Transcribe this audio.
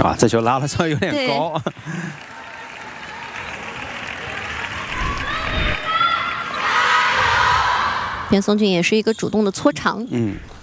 啊，这球拉的稍微有点高。 边松俊也是一个主动的搓长。 嗯。